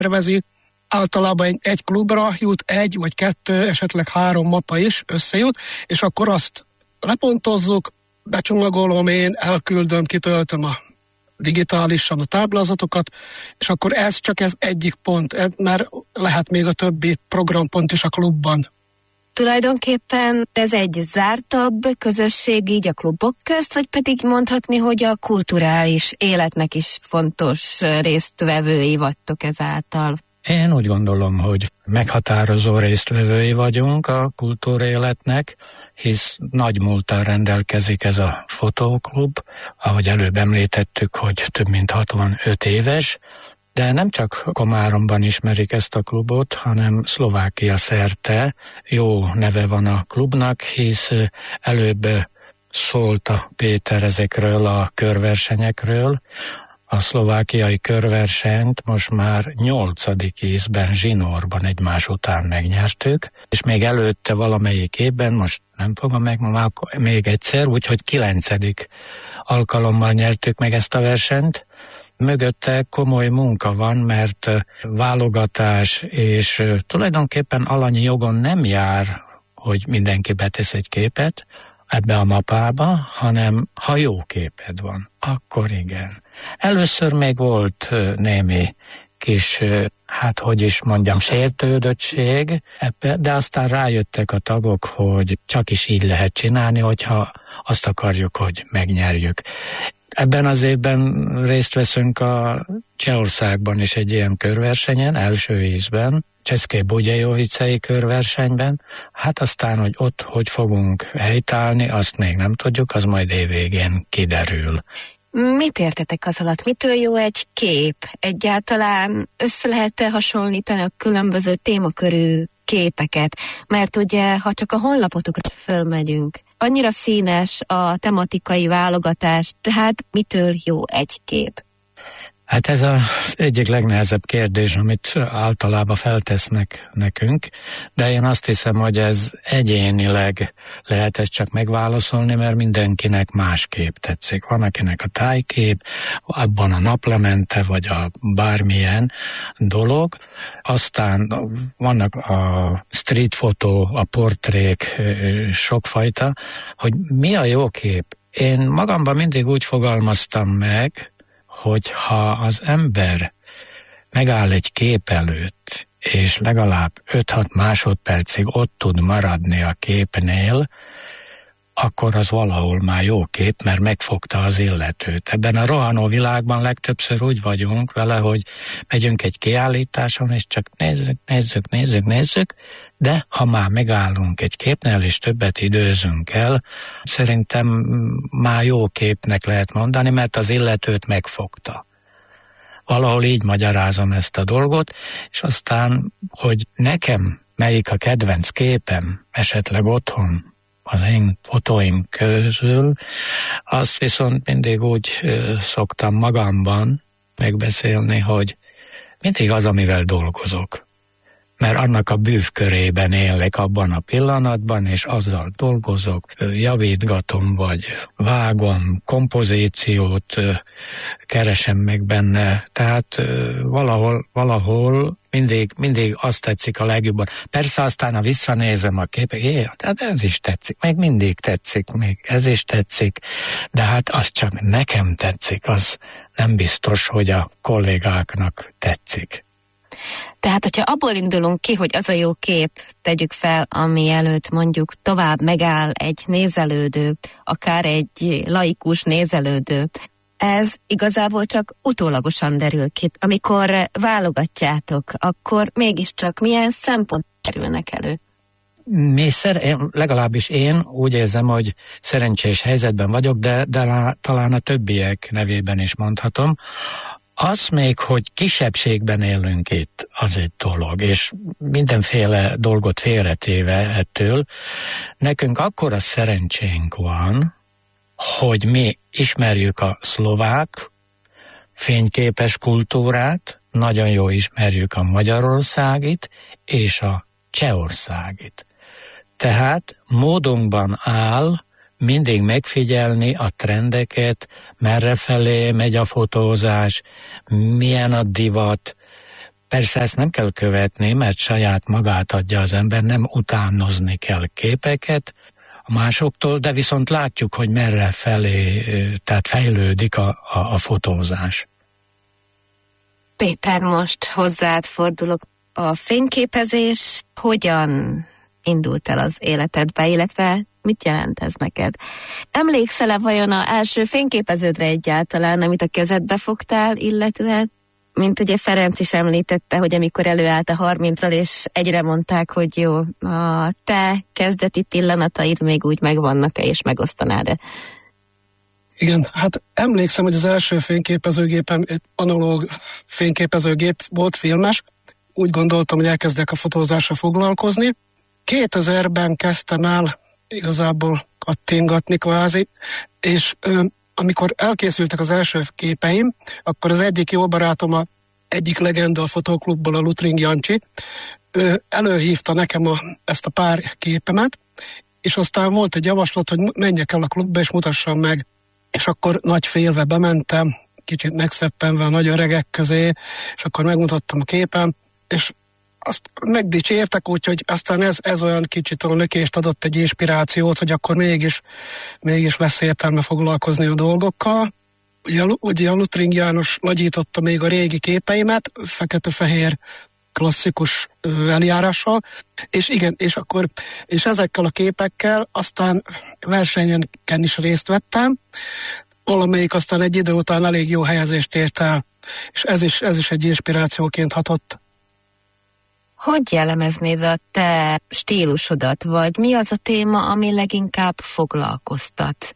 szervezi. Általában egy klubra jut 1 vagy 2, esetleg 3 mappa is összejut, és akkor azt lepontozzuk, becsomagolom én, elküldöm, kitöltöm a digitálisan a táblázatokat, és akkor ez egyik pont, mert lehet még a többi programpont is a klubban. Tulajdonképpen ez egy zártabb közösség így a klubok közt, vagy pedig mondhatni, hogy a kulturális életnek is fontos résztvevői vagytok ezáltal? Én úgy gondolom, hogy meghatározó résztvevői vagyunk a kultúréletnek, hisz nagy múlttal rendelkezik ez a fotóklub, ahogy előbb említettük, hogy több mint 65 éves, de nem csak Komáromban ismerik ezt a klubot, hanem Szlovákia szerte jó neve van a klubnak, hisz előbb szólt a Péter ezekről a körversenyekről. A szlovákiai körversenyt most már 8. ízben zsinórban egymás után megnyertük, és még előtte valamelyik évben, most nem fogom megmondani, még egyszer, úgyhogy 9. alkalommal nyertük meg ezt a versenyt. Mögötte komoly munka van, mert válogatás, és tulajdonképpen alanyi jogon nem jár, hogy mindenki betesz egy képet ebbe a mapába, hanem ha jó képed van, akkor igen. Először még volt némi kis, sértődöttség ebbe, de aztán rájöttek a tagok, hogy csak is így lehet csinálni, hogyha azt akarjuk, hogy megnyerjük. Ebben az évben részt veszünk a Csehországban is egy ilyen körversenyen, első ízben, České Budějovicei körversenyben. Hát aztán, hogy ott hogy fogunk helytállni, azt még nem tudjuk, az majd évvégén kiderül. Mit értetek az alatt? Mitől jó egy kép? Egyáltalán össze lehet-e hasonlítani a különböző témakörű képeket? Mert ugye, ha csak a honlapotokra fölmegyünk, annyira színes a tematikai válogatás, tehát mitől jó egy kép? Hát ez az egyik legnehezebb kérdés, amit általában feltesznek nekünk, de én azt hiszem, hogy ez egyénileg lehet ezt csak megválaszolni, mert mindenkinek másképp tetszik. Van, akinek a tájkép, abban a naplemente, vagy a bármilyen dolog. Aztán vannak a street fotó, a portrék, sokfajta, hogy mi a jó kép. Én magamban mindig úgy fogalmaztam meg, hogy ha az ember megáll egy kép előtt, és legalább 5-6 másodpercig ott tud maradni a képnél, akkor az valahol már jó kép, mert megfogta az illetőt. Ebben a rohanó világban legtöbbször úgy vagyunk vele, hogy megyünk egy kiállításon, és csak nézzük, de ha már megállunk egy képnél, és többet időzünk el, szerintem már jó képnek lehet mondani, mert az illetőt megfogta. Valahol így magyarázom ezt a dolgot, és aztán, hogy nekem melyik a kedvenc képem, esetleg otthon, az én fotóim közül, azt viszont mindig úgy szoktam magamban megbeszélni, hogy mindig az, amivel dolgozok. Mert annak a bűvkörében élek abban a pillanatban, és azzal dolgozok, javítgatom, vagy vágom, kompozíciót keresem meg benne. Tehát valahol mindig azt tetszik a legjobban. Persze aztán, ha visszanézem a képet, tehát ez is tetszik, meg mindig tetszik, még ez is tetszik, de hát az csak nekem tetszik, az nem biztos, hogy a kollégáknak tetszik. Tehát, hogyha abból indulunk ki, hogy az a jó kép, tegyük fel, ami előtt mondjuk tovább megáll egy nézelődő, akár egy laikus nézelődő, ez igazából csak utólagosan derül ki. Amikor válogatjátok, akkor mégiscsak milyen szempontok kerülnek elő? Legalábbis én úgy érzem, hogy szerencsés helyzetben vagyok, de talán a többiek nevében is mondhatom. Az még, hogy kisebbségben élünk itt, az egy dolog, és mindenféle dolgot félretéve ettől, nekünk akkora szerencsénk van, hogy mi ismerjük a szlovák fényképes kultúrát, nagyon jól ismerjük a magyarországit és a csehországit. Tehát módunkban áll mindig megfigyelni a trendeket, merrefelé megy a fotózás, milyen a divat, Persze ezt nem kell követni, mert saját magát adja az ember, nem utánozni kell képeket a másoktól, de viszont látjuk, hogy merre felé, tehát fejlődik a fotózás. Péter, most hozzád fordulok. A fényképezés hogyan indult el az életedbe, illetve mit jelent ez neked? Emlékszel-e vajon az első fényképeződre egyáltalán, amit a kezedbe fogtál, illetően, mint ugye Ferenc is említette, hogy amikor előállt a 30-ral, és egyre mondták, hogy jó, a te kezdeti pillanataid még úgy megvannak-e, és megosztanád-e? Igen, hát emlékszem, hogy az első fényképezőgépem egy analóg fényképezőgép volt, filmes. Úgy gondoltam, hogy elkezdek a fotózásra foglalkozni. 2000-ben kezdtem el igazából kattingatni kvázi, és amikor elkészültek az első képeim, akkor az egyik jó barátom, egyik legenda a fotóklubból, a Lutring Jancsi, ő előhívta nekem ezt a pár képemet, és aztán volt egy javaslat, hogy menjek el a klubba, és mutassam meg. És akkor nagy félve bementem, kicsit megszeppenve a nagy öregek közé, és akkor megmutattam a képem, és azt megdicsértek, úgyhogy aztán ez olyan kicsit a lökést adott, egy inspirációt, hogy akkor mégis lesz értelme foglalkozni a dolgokkal. Ugye a Lutring János nagyította még a régi képeimet, fekete-fehér klasszikus eljárással, és igen, és ezekkel a képekkel aztán versenyeken is részt vettem, valamelyik aztán egy idő után elég jó helyezést ért el, és ez is egy inspirációként hatott. Hogy jellemeznéd a te stílusodat, vagy mi az a téma, ami leginkább foglalkoztat?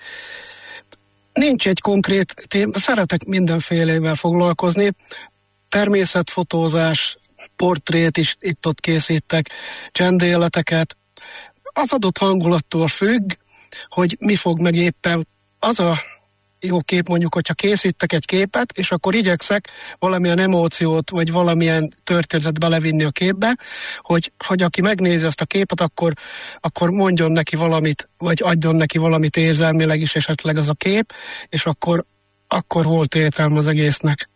Nincs egy konkrét téma, szeretek mindenfélével foglalkozni. Természetfotózás, portrét is itt-ott készítek, csendéleteket. Az adott hangulattól függ, hogy mi fog meg éppen. Az a jó kép, mondjuk, hogyha készítek egy képet, és akkor igyekszek valamilyen emóciót, vagy valamilyen történetet belevinni a képbe, hogy aki megnézi azt a képet, akkor mondjon neki valamit, vagy adjon neki valamit érzelmileg is esetleg az a kép, és akkor volt értelme az egésznek.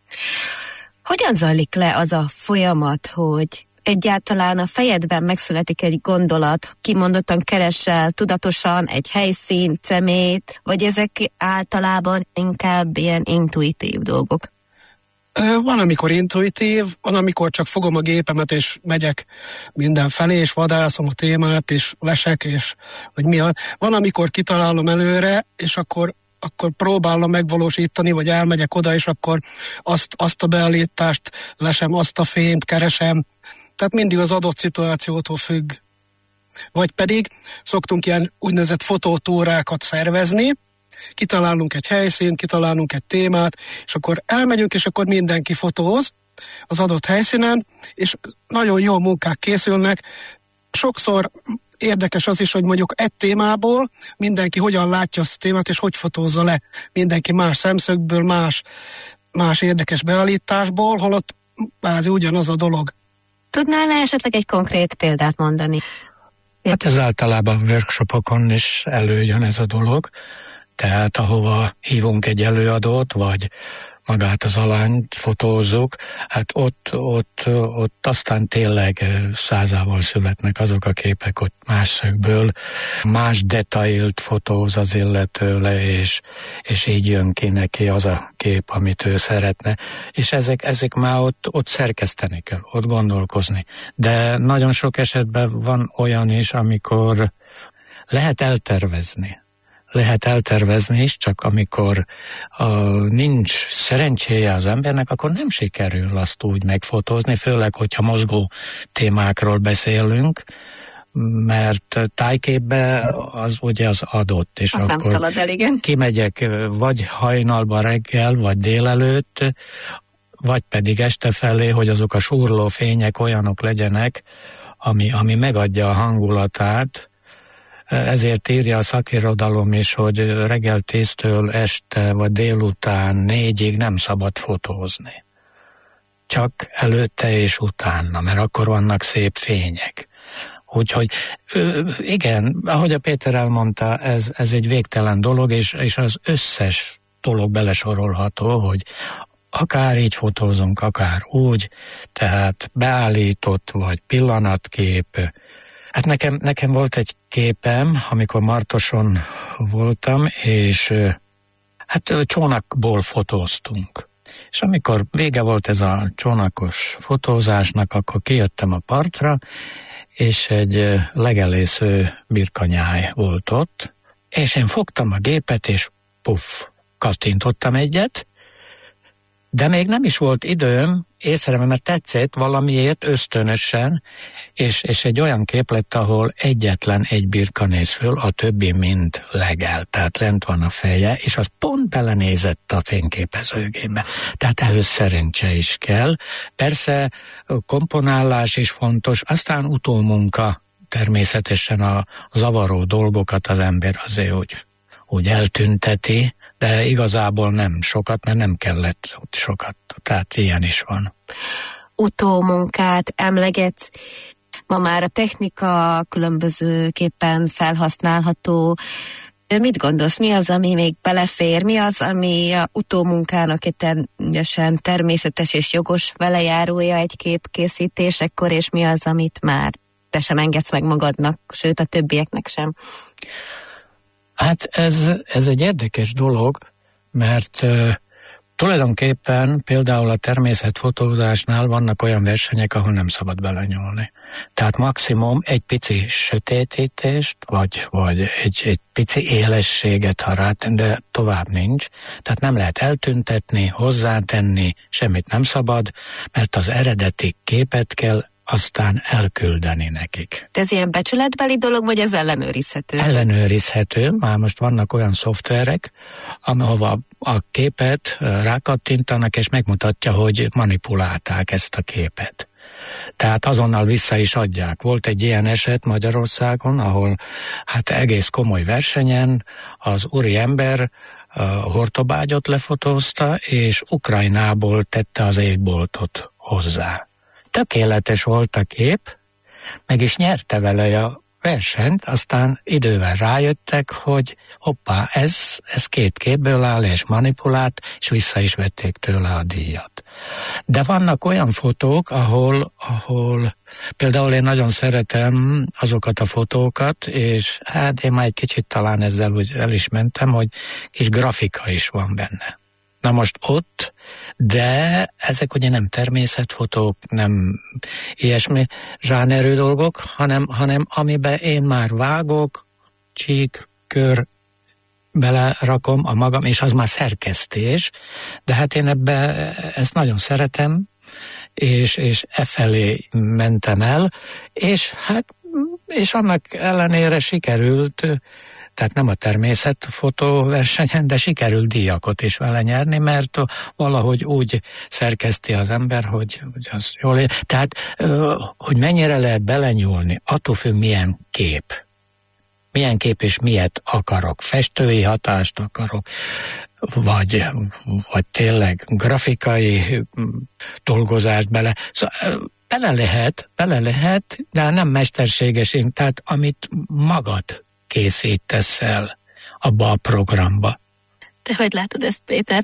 Hogyan zajlik le az a folyamat, hogy egyáltalán a fejedben megszületik egy gondolat, kimondottan keresel tudatosan egy helyszínt, szemét, vagy ezek általában inkább ilyen intuitív dolgok? Van, amikor intuitív, van, amikor csak fogom a gépemet, és megyek mindenfelé, és vadászom a témát, és lesek, és hogy mi a... Van, amikor kitalálom előre, és akkor próbálom megvalósítani, vagy elmegyek oda, és akkor azt a beállítást lesem, azt a fényt keresem. Tehát mindig az adott szituációtól függ. Vagy pedig szoktunk ilyen úgynevezett fotótúrákat szervezni, kitalálunk egy helyszínt, kitalálunk egy témát, és akkor elmegyünk, és akkor mindenki fotóz az adott helyszínen, és nagyon jó munkák készülnek. Sokszor érdekes az is, hogy mondjuk egy témából mindenki hogyan látja azt a témát, és hogy fotózza le. Mindenki más szemszögből, más érdekes beállításból, holott bázi ugyanaz a dolog. Tudnál esetleg egy konkrét példát mondani? Hát ez általában workshopokon is előjön ez a dolog, tehát ahova hívunk egy előadót, vagy magát az alányt fotózzuk, hát ott aztán tényleg százával születnek azok a képek, hogy más szögből, más detailt fotóz az illető le, és így jön ki neki az a kép, amit ő szeretne. És ezek már ott szerkeszteni kell, ott gondolkozni. De nagyon sok esetben van olyan is, amikor lehet eltervezni is, csak amikor nincs szerencséje az embernek, akkor nem sikerül azt úgy megfotózni, főleg, hogyha mozgó témákról beszélünk, mert tájképbe az ugye az adott, és azt akkor szalad el, igen. Kimegyek vagy hajnalba reggel, vagy délelőtt, vagy pedig este felé, hogy azok a súrló fények olyanok legyenek, ami megadja a hangulatát. Ezért írja a szakirodalom is, hogy reggel 10-től este vagy délután 4-ig nem szabad fotózni. Csak előtte és utána, mert akkor vannak szép fények. Úgyhogy igen, ahogy a Péter elmondta, ez egy végtelen dolog, és az összes dolog belesorolható, hogy akár így fotózunk, akár úgy, tehát beállított vagy pillanatkép. Hát nekem volt egy képem, amikor Martoson voltam, és hát csónakból fotóztunk. És amikor vége volt ez a csónakos fotózásnak, akkor kijöttem a partra, és egy legelésző birkanyáj volt ott, és én fogtam a gépet, és puff, kattintottam egyet, de még nem is volt időm észrevenni, mert tetszett valamiért ösztönösen, és egy olyan kép lett, ahol egyetlen egy birka néz föl, a többi mind legel, tehát lent van a feje, és az pont belenézett a fényképezőgébe. Tehát ehhez szerencse is kell. Persze komponálás is fontos, aztán utómunka, természetesen a zavaró dolgokat az ember azért úgy eltünteti, de igazából nem sokat, mert nem kellett ott sokat. Tehát ilyen is van. Utómunkát emlegetsz. Ma már a technika különbözőképpen felhasználható. Mit gondolsz, mi az, ami még belefér? Mi az, ami a utómunkának egy teljesen természetes és jogos velejárója egy kép készítésekor, és mi az, amit már te sem engedsz meg magadnak, sőt a többieknek sem? Hát ez egy érdekes dolog, mert tulajdonképpen például a természetfotózásnál vannak olyan versenyek, ahol nem szabad belenyúlni. Tehát maximum egy pici sötétítést, vagy egy pici élességet, ha rátenni, de tovább nincs. Tehát nem lehet eltüntetni, hozzátenni, semmit nem szabad, mert az eredeti képet kell aztán elküldeni nekik. De ez ilyen becsületbeli dolog, vagy ez ellenőrizhető? Ellenőrizhető, már most vannak olyan szoftverek, ahova a képet rákattintanak, és megmutatja, hogy manipulálták ezt a képet. Tehát azonnal vissza is adják. Volt egy ilyen eset Magyarországon, ahol hát egész komoly versenyen az úriember Hortobágyot lefotózta, és Ukrajnából tette az égboltot hozzá. Tökéletes volt a kép, meg is nyerte vele a versenyt, aztán idővel rájöttek, hogy hoppá, ez két képből áll, és manipulált, és vissza is vették tőle a díjat. De vannak olyan fotók, ahol például én nagyon szeretem azokat a fotókat, és hát én már egy kicsit talán ezzel úgy el is mentem, hogy kis grafika is van benne. Na most ott, de ezek ugye nem természetfotók, nem ilyesmi zsánerű dolgok, hanem amiben én már vágok, csík, kör, belerakom a magam, és az már szerkesztés, de hát én ezt nagyon szeretem, és felé mentem el, és annak ellenére sikerült, tehát nem a természetfotó versenyen, de sikerült díjakat is vele nyerni, mert valahogy úgy szerkeszti az ember, hogy az jól ér. Tehát, hogy mennyire lehet belenyúlni, attól függ, milyen kép. Milyen kép és milyet akarok. Festői hatást akarok, vagy tényleg grafikai dolgozást bele. Szóval bele lehet, de nem mesterségesen, tehát amit magad készítesz el abba a programba. Te hogy látod ezt, Péter?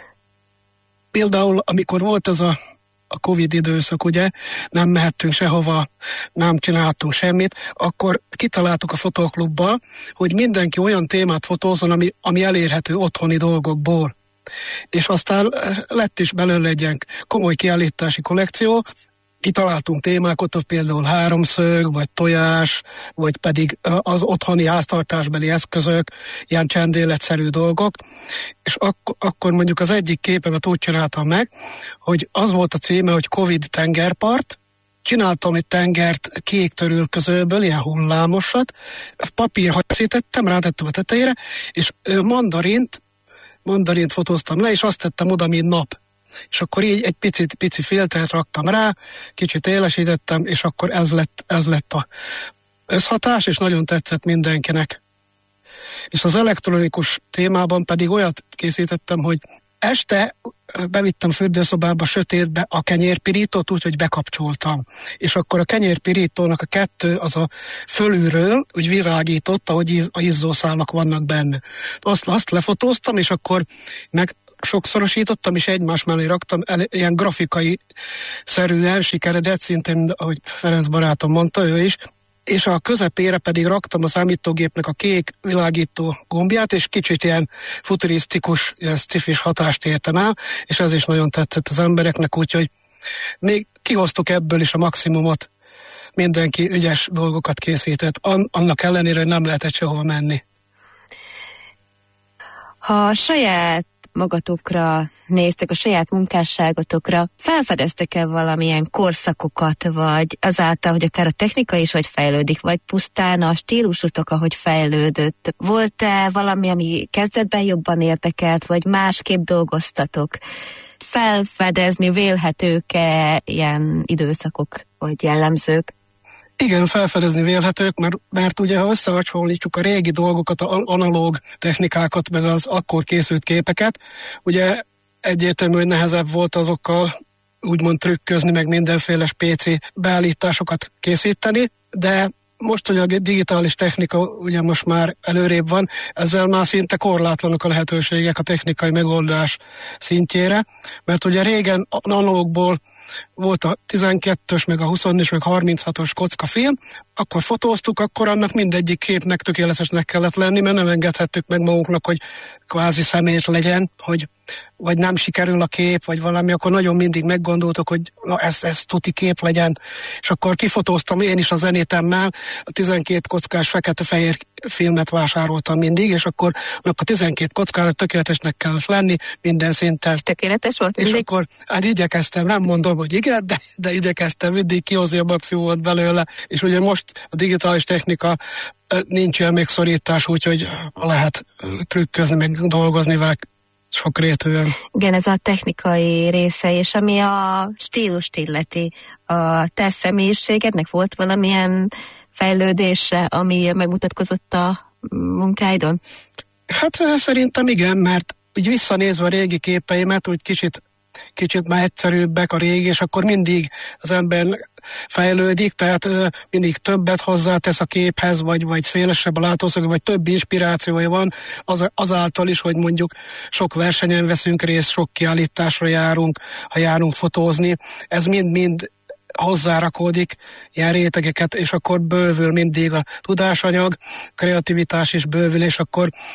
Például, amikor volt ez a Covid időszak, ugye, nem mehettünk sehova, nem csináltunk semmit, akkor kitaláltuk a fotóklubbal, hogy mindenki olyan témát fotózzon, ami elérhető otthoni dolgokból. És aztán lett is belőle egy ilyen komoly kiállítási kollekció. Kitaláltunk témákat, ott például háromszög, vagy tojás, vagy pedig az otthoni háztartásbeli eszközök, ilyen csendéletszerű dolgok. És akkor mondjuk az egyik képemet úgy csináltam meg, hogy az volt a címe, hogy Covid tengerpart. Csináltam egy tengert kék törülközőből, ilyen hullámosat, papírhajszítettem, rátettem a tetejére, és mandarint fotóztam le, és azt tettem oda, mint nap. És akkor így egy pici filtert raktam rá, kicsit élesítettem, és akkor ez lett a összhatás, és nagyon tetszett mindenkinek. És az elektronikus témában pedig olyat készítettem, hogy este bevittem fürdőszobába sötétbe a kenyérpirítót, úgyhogy bekapcsoltam. És akkor a kenyérpirítónak a kettő az a fölülről úgy világított, ahogy a izzószálak vannak benne. Azt lefotóztam, és akkor meg sokszorosítottam, és egymás mellé raktam, ilyen grafikai szerűen sikeredett, szintén, ahogy Ferenc barátom mondta, ő is, és a közepére pedig raktam a számítógépnek a kék világító gombját, és kicsit ilyen futurisztikus, ilyen sci-fis hatást értem el, és ez is nagyon tetszett az embereknek, úgyhogy még kihoztuk ebből is a maximumot, mindenki ügyes dolgokat készített, annak ellenére, hogy nem lehetett sehova menni. Ha saját magatokra néztek, a saját munkásságotokra, felfedeztek-e valamilyen korszakokat, vagy azáltal, hogy akár a technika is hogy fejlődik, vagy pusztán a stílusotok, ahogy fejlődött? Volt-e valami, ami kezdetben jobban érdekelt, vagy másképp dolgoztatok? Felfedezni vélhetők-e ilyen időszakok, vagy jellemzők? Igen, felfedezni vélhetők, mert ugye ha összehasonlítjuk a régi dolgokat, az analóg technikákat, meg az akkor készült képeket, ugye egyértelmű, hogy nehezebb volt azokkal úgymond trükközni, meg mindenféle spéci beállításokat készíteni, de most, hogy a digitális technika ugye most már előrébb van, ezzel már szinte korlátlanok a lehetőségek a technikai megoldás szintjére, mert ugye régen analógból volt a 12-ös, meg a 20-es, meg 36-os kockafilm, akkor fotóztuk, akkor annak mindegyik képnek tökéletesnek kellett lenni, mert nem engedhettük meg magunknak, hogy kvázi szemét legyen, hogy vagy nem sikerül a kép, vagy valami, akkor nagyon mindig meggondoltok, hogy na ez tuti kép legyen, és akkor kifotóztam én is a zenétemmel, a 12 kockás fekete-fehér filmet vásároltam mindig, és akkor a 12 kockának tökéletesnek kellett lenni, minden szinten. Tökéletes volt mindig? És akkor hát igyekeztem, nem mondom, hogy igen, de igyekeztem mindig kihozni a maximumot belőle, és ugye most a digitális technika nincs ilyen megszorítás, úgyhogy lehet trükközni, meg dolgozni vele sokrétűen. Igen, ez a technikai része, és ami a stílust illeti, a te személyiségednek volt valamilyen fejlődése, ami megmutatkozott a munkáidon? Hát szerintem igen, mert úgy visszanézve a régi képeimet, úgy kicsit már egyszerűbbek a régi, és akkor mindig az ember fejlődik, tehát mindig többet hozzátesz a képhez, vagy szélesebb a látószög, vagy több inspirációja van, azáltal is, hogy mondjuk sok versenyen veszünk részt, sok kiállításra járunk, ha járunk fotózni, ez mind hozzárakódik ilyen rétegeket, és akkor bővül mindig a tudásanyag, kreativitás is bővül, és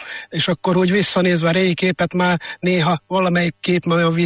akkor úgy visszanézve a régi képet már néha valamelyik kép már olyan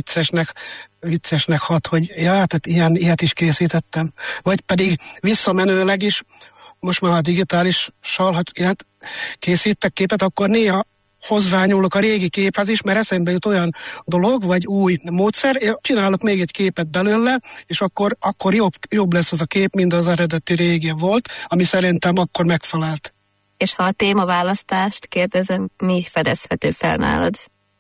viccesnek hat, hogy ja, tehát ilyet is készítettem. Vagy pedig visszamenőleg is, most már a digitálissal, ha ilyet készítek képet, akkor néha hozzányúlok a régi képhez is, mert eszembe jut olyan dolog, vagy új módszer, én csinálok még egy képet belőle, és akkor jobb lesz az a kép, mint az eredeti régi volt, ami szerintem akkor megfelelt. És ha a témaválasztást kérdezem, mi fedezhető fel nálad?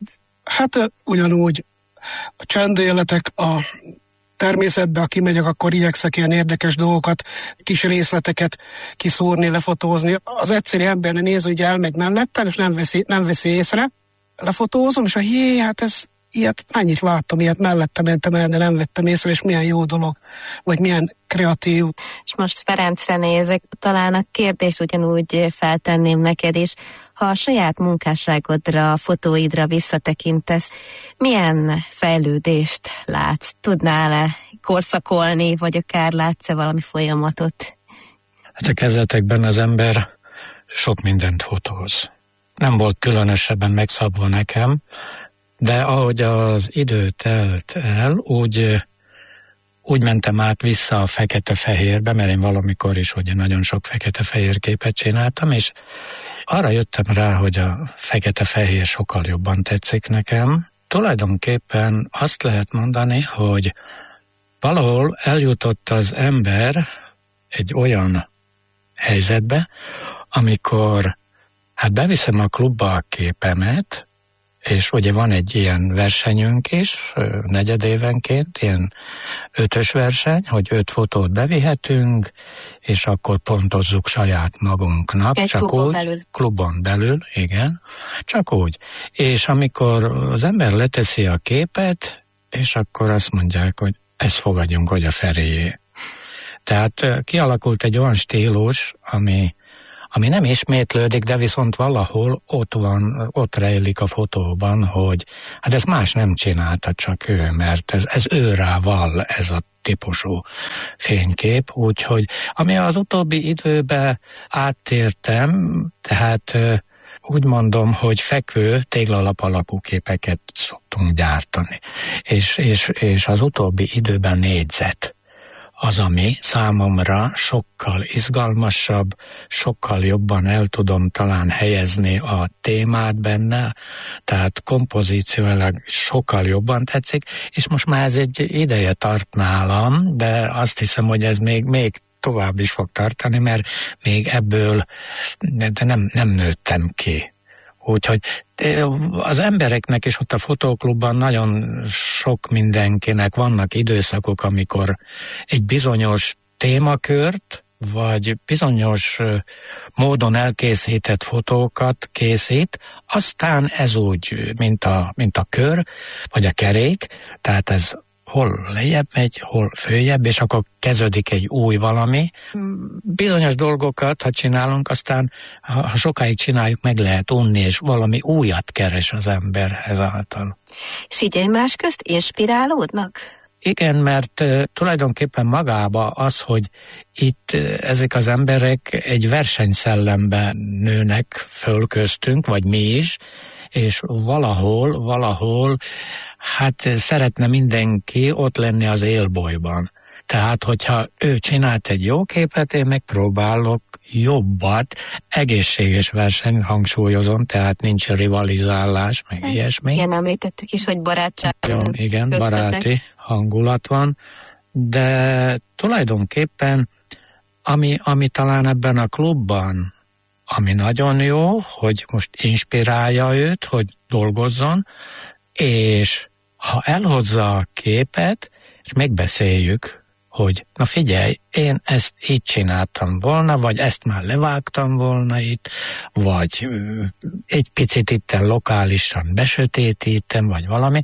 Hát ugyanúgy a csendéletek, a természetbe, ha kimegyek, akkor igyekszek ilyen érdekes dolgokat, kis részleteket kiszúrni, lefotózni. Az egyszerű ember néz, hogy elmegy mellettem, és nem veszi észre. Lefotózom, és hát ez ilyet mennyit láttam, ilyet mellettem mentem el, de nem vettem észre, és milyen jó dolog, vagy milyen kreatív. És most Ferencre nézek, talán a kérdést ugyanúgy feltenném neked is. Ha a saját munkásságodra, fotóidra visszatekintesz, milyen fejlődést látsz? Tudnál-e korszakolni, vagy akár látsz-e valami folyamatot? Hát a kezdetekben az ember sok mindent fotóz. Nem volt különösebben megszabva nekem, de ahogy az idő telt el, úgy mentem át vissza a fekete-fehérbe, mert én valamikor is ugye nagyon sok fekete-fehér képet csináltam, és arra jöttem rá, hogy a fekete-fehér sokkal jobban tetszik nekem. Tulajdonképpen azt lehet mondani, hogy valahol eljutott az ember egy olyan helyzetbe, amikor hát beviszem a klubba a képemet, és ugye van egy ilyen versenyünk is, negyedévenként, ilyen 5-ös verseny, hogy 5 fotót bevihetünk, és akkor pontozzuk saját magunknak. Egy csak klubon úgy, belül. Klubon belül, igen. Csak úgy. És amikor az ember leteszi a képet, és akkor azt mondják, hogy ezt fogadjunk, hogy a Feréjé. Tehát kialakult egy olyan stílus, ami nem ismétlődik, de viszont valahol ott rejlik a fotóban, hogy hát ez más nem csinálta, csak ő, mert ez őrá vall ez a típusú fénykép, úgyhogy ami az utóbbi időben áttértem, tehát úgy mondom, hogy fekvő téglalap alakú képeket szoktunk gyártani, és az utóbbi időben négyzet az, ami számomra sokkal izgalmasabb, sokkal jobban el tudom talán helyezni a témát benne, tehát kompozícióilag sokkal jobban tetszik, és most már ez egy ideje tart nálam, de azt hiszem, hogy ez még tovább is fog tartani, mert még ebből nem nőttem ki. Úgyhogy az embereknek is ott a fotóklubban nagyon sok mindenkinek vannak időszakok, amikor egy bizonyos témakört, vagy bizonyos módon elkészített fotókat készít, aztán ez úgy, mint a kör, vagy a kerék, tehát ez hol lejjebb megy, hol följebb, és akkor kezdődik egy új valami. Bizonyos dolgokat, ha csinálunk, aztán ha sokáig csináljuk, meg lehet unni, és valami újat keres az ember ezáltal. És így egymás közt inspirálódnak? Igen, mert tulajdonképpen magába az, hogy itt ezek az emberek egy versenyszellemben nőnek föl köztünk, vagy mi is, és valahol hát szeretne mindenki ott lenni az élbolyban. Tehát, hogyha ő csinált egy jó képet, én megpróbálok jobbat, egészséges verseny, hangsúlyozom, tehát nincs rivalizálás, meg ilyesmi. Igen, említettük is, hogy barátság. Igen, baráti hangulat van, de tulajdonképpen, ami talán ebben a klubban, ami nagyon jó, hogy most inspirálja őt, hogy dolgozzon, és ha elhozza a képet, és megbeszéljük, hogy na figyelj, én ezt így csináltam volna, vagy ezt már levágtam volna itt, vagy egy picit itten lokálisan besötétítem, vagy valami,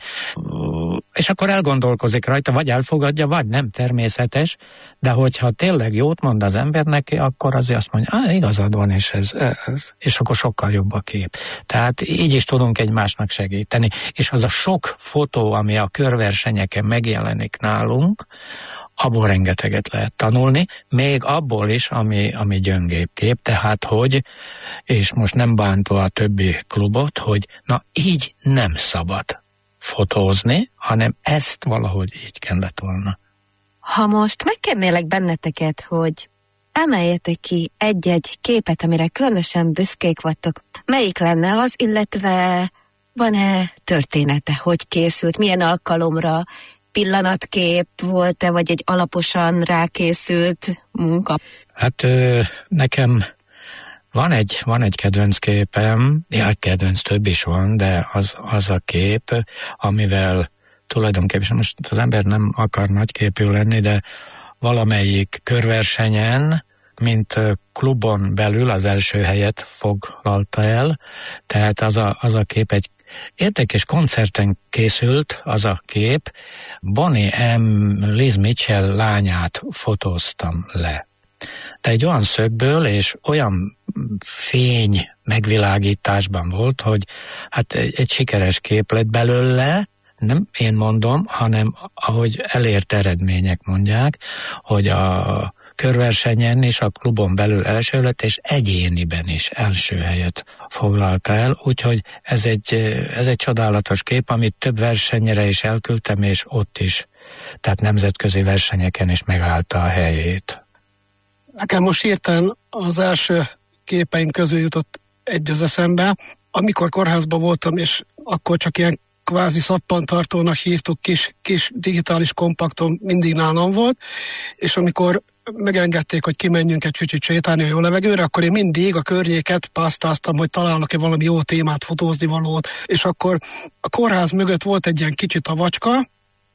és akkor elgondolkozik rajta, vagy elfogadja, vagy nem, természetes, de hogyha tényleg jót mond az ember neki, akkor azért azt mondja, igazad van, és ez, és akkor sokkal jobb a kép. Tehát így is tudunk egymásnak segíteni, és az a sok fotó, ami a körversenyeken megjelenik nálunk, abból rengeteget lehet tanulni, még abból is, ami gyöngébb kép, tehát hogy, és most nem bántva a többi klubot, hogy na így nem szabad fotózni, hanem ezt valahogy így kellett volna. Ha most megkérnélek benneteket, hogy emeljetek ki egy-egy képet, amire különösen büszkék vagytok, melyik lenne az, illetve van-e története, hogy készült, milyen alkalomra, pillanatkép volt-e, vagy egy alaposan rákészült munka? Hát nekem van egy kedvenc képem, kedvenc több is van, de az a kép, amivel tulajdonképpen most az ember nem akar nagyképű lenni, de valamelyik körversenyen, mint klubon belül az első helyet foglalta el, tehát az a kép egy érdekes koncerten készült az a kép, Bonnie M. Liz Mitchell lányát fotóztam le. De egy olyan szögből és olyan fény megvilágításban volt, hogy hát egy sikeres kép lett belőle, nem én mondom, hanem ahogy elért eredmények mondják, hogy a körversenyen és a klubon belül első lett, és egyéniben is első helyet foglalta el, úgyhogy ez egy csodálatos kép, amit több versenyre is elküldtem, és ott is, tehát nemzetközi versenyeken is megállta a helyét. Nekem most hirtelen az első képeim közül jutott egy az eszembe, amikor kórházban voltam, és akkor csak ilyen kvázi szappantartónak hívtuk, kis digitális kompaktom mindig nálam volt, és amikor megengedték, hogy kimenjünk egy kicsit sétálni a jó levegőre, akkor én mindig a környéket pásztáztam, hogy találok-e valami jó témát, fotózni valót, és akkor a kórház mögött volt egy ilyen kicsi tavacska,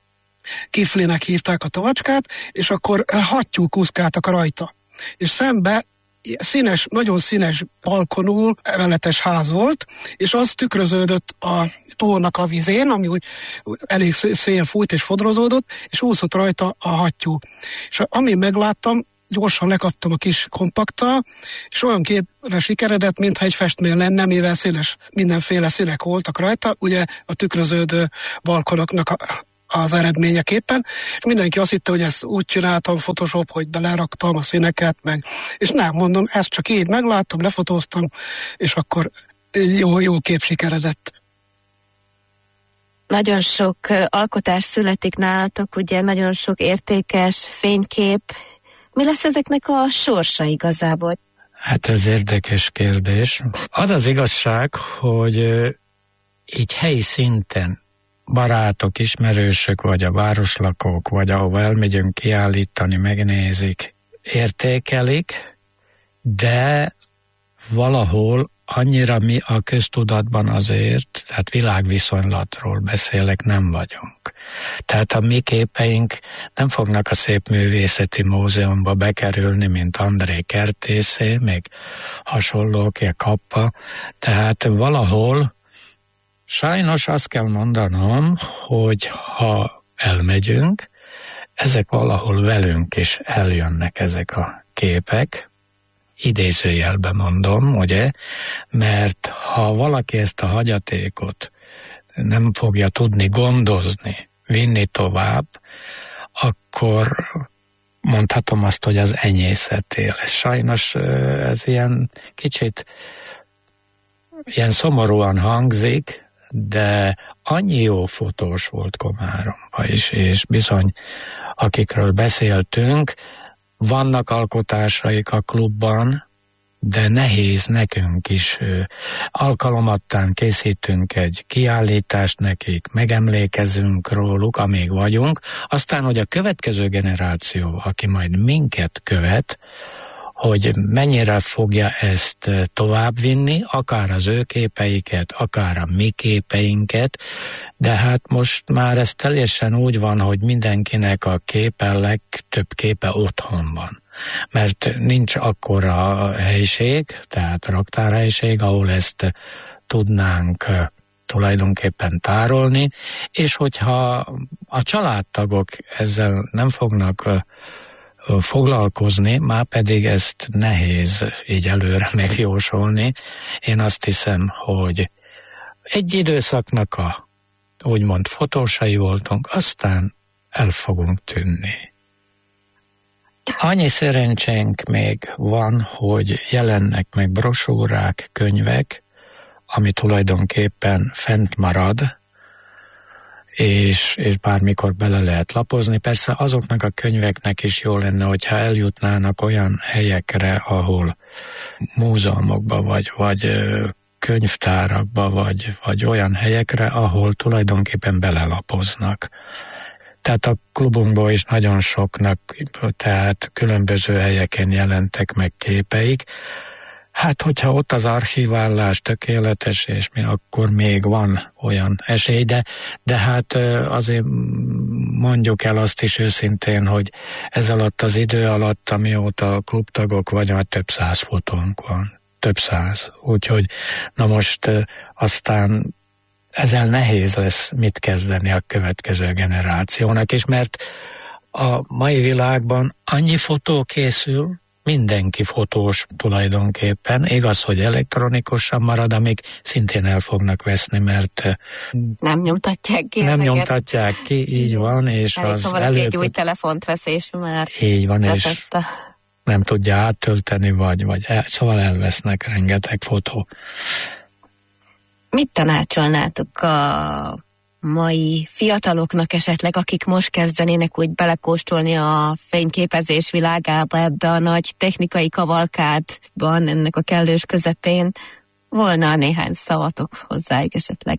Kiflinek hívták a tavacskát, és akkor hattyúk úszkáltak rajta. És szembe színes, nagyon színes balkonú emeletes ház volt, és az tükröződött a tónak a vizén, ami úgy elég szél fújt és fodrozódott, és úszott rajta a hattyú. És amit megláttam, gyorsan lekaptam a kis kompakttal, és olyan képre sikeredett, mintha egy festmény lenne, mivel széles, mindenféle színek voltak rajta, ugye a tükröződő balkonoknak az eredményeképpen, és mindenki azt hitte, hogy ezt úgy csináltam Photoshop, hogy beleraktam a színeket, meg, és nem mondom, ezt csak így megláttam, lefotóztam, és akkor jó kép sikeredett. Nagyon sok alkotás születik nálatok, ugye nagyon sok értékes fénykép. Mi lesz ezeknek a sorsa igazából? Hát ez érdekes kérdés. Az az igazság, hogy így helyi szinten barátok, ismerősök, vagy a városlakók, vagy ahova elmegyünk kiállítani, megnézik, értékelik, de valahol annyira mi a köztudatban azért, tehát világviszonylatról beszélek, nem vagyunk. Tehát a mi képeink nem fognak a Szépművészeti Múzeumba bekerülni, mint André Kertészé, még hasonlók, Kappa. Tehát valahol sajnos azt kell mondanom, hogy ha elmegyünk, ezek valahol velünk is eljönnek ezek a képek, idézőjelben mondom, ugye, mert ha valaki ezt a hagyatékot nem fogja tudni gondozni, vinni tovább, akkor mondhatom azt, hogy az enyészeté lesz. Sajnos ez ilyen kicsit ilyen szomorúan hangzik, de annyi jó fotós volt Komáromban is, és bizony, akikről beszéltünk, vannak alkotásaik a klubban, de nehéz nekünk is. Alkalomattán készítünk egy kiállítást nekik, megemlékezünk róluk, amíg vagyunk. Aztán, hogy a következő generáció, aki majd minket követ, hogy mennyire fogja ezt továbbvinni, akár az ő képeiket, akár a mi képeinket, de hát most már ez teljesen úgy van, hogy mindenkinek a képe legtöbb képe otthon van. Mert nincs akkora helység, tehát raktárhelység, ahol ezt tudnánk tulajdonképpen tárolni, és hogyha a családtagok ezzel nem fognak foglalkozni, már pedig ezt nehéz így előre megjósolni. Én azt hiszem, hogy egy időszaknak a úgymond fotósai voltunk, aztán el fogunk tűnni. Annyi szerencsénk még van, hogy jelennek meg brosúrák, könyvek, ami tulajdonképpen fent marad, és bármikor bele lehet lapozni. Persze azoknak a könyveknek is jó lenne, hogyha eljutnának olyan helyekre, ahol múzeumokba, vagy könyvtárakba, vagy olyan helyekre, ahol tulajdonképpen belelapoznak. Tehát a klubunkból is nagyon soknak, tehát különböző helyeken jelentek meg képeik. Hát, hogyha ott az archiválás tökéletes, és mi akkor még van olyan esély, de hát azért mondjuk el azt is őszintén, hogy ez alatt az idő alatt, amióta klubtagok vagyunk, több 100 fotónk van. Több 100. Úgyhogy na most aztán ezzel nehéz lesz mit kezdeni a következő generációnak is, mert a mai világban annyi fotó készül, mindenki fotós tulajdonképpen, igaz, hogy elektronikusan marad, amíg szintén el fognak veszni, mert nem nyomtatják ki. Nem nyomtatják ki, így van, és elég, az ha valaki egy új telefont vesz, és már így van, és nem tudja áttölteni, szóval elvesznek rengeteg fotó. Mit tanácsolnátok a mai fiataloknak esetleg, akik most kezdenének úgy belekóstolni a fényképezés világába, ebbe a nagy technikai kavalkádban, ennek a kellős közepén? Volna néhány szavatok hozzájuk esetleg?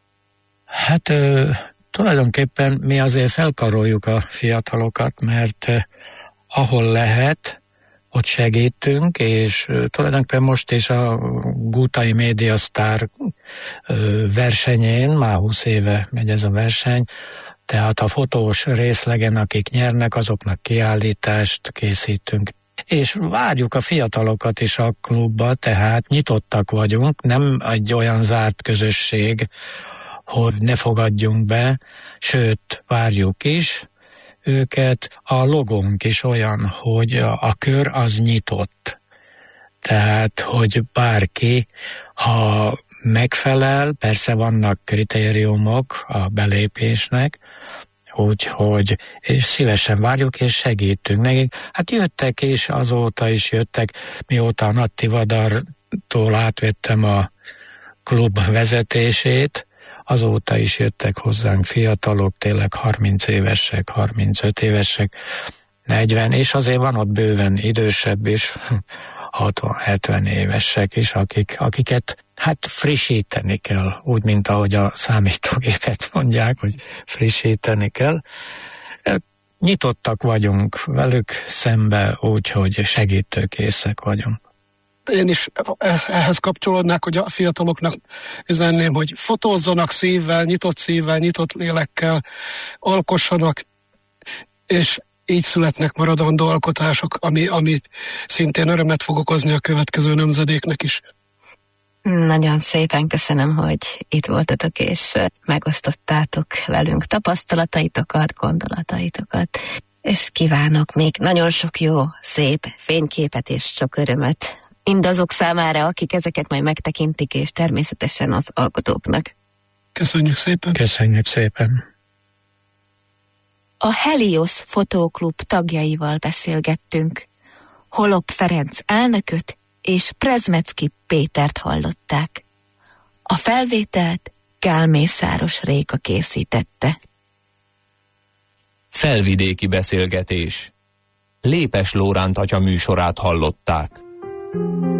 Hát tulajdonképpen mi azért felkaroljuk a fiatalokat, mert ahol lehet, ott segítünk, és tulajdonképpen most is a Gutai Média Sztár versenyén, már 20 éve megy ez a verseny, tehát a fotós részlegen, akik nyernek, azoknak kiállítást készítünk. És várjuk a fiatalokat is a klubba, tehát nyitottak vagyunk, nem egy olyan zárt közösség, hogy ne fogadjunk be, sőt, várjuk is, őket. A logónk is olyan, hogy a kör az nyitott. Tehát, hogy bárki, ha megfelel, persze vannak kritériumok a belépésnek, úgyhogy és szívesen várjuk és segítünk nekik. Hát jöttek és azóta is jöttek, mióta a Natti Vadartól átvettem a klub vezetését, azóta is jöttek hozzánk fiatalok, tényleg 30 évesek, 35 évesek, 40, és azért van ott bőven idősebb is, 60-70 évesek is, akiket hát frissíteni kell, úgy, mint ahogy a számítógépet mondják, hogy frissíteni kell. Nyitottak vagyunk velük szembe, úgyhogy segítőkészek vagyunk. Én is ehhez kapcsolódnák, hogy a fiataloknak üzenném, hogy fotózzanak szívvel, nyitott lélekkel, alkossanak, és így születnek maradandó alkotások, ami szintén örömet fog okozni a következő nemzedéknek is. Nagyon szépen köszönöm, hogy itt voltatok, és megosztottátok velünk tapasztalataitokat, gondolataitokat, és kívánok még nagyon sok jó, szép fényképet és sok örömet mindazok számára, akik ezeket majd megtekintik, és természetesen az alkotóknak. Köszönjük szépen! Köszönjük szépen! A Helios Fotóklub tagjaival beszélgettünk. Holop Ferenc elnököt és Prezmecki Pétert hallották. A felvételt Gál Mészáros Réka készítette. Felvidéki beszélgetés. Lépes Lóránt atya műsorát hallották.